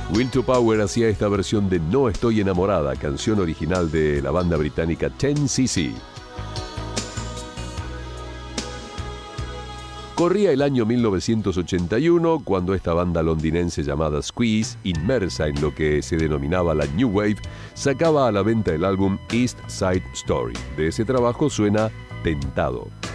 Will to Power hacía esta versión de No Estoy Enamorada, canción original de la banda británica 10cc. Corría el año 1981 cuando esta banda londinense llamada Squeeze, inmersa en lo que se denominaba la New Wave, sacaba a la venta el álbum East Side Story. De ese trabajo suena Tentado.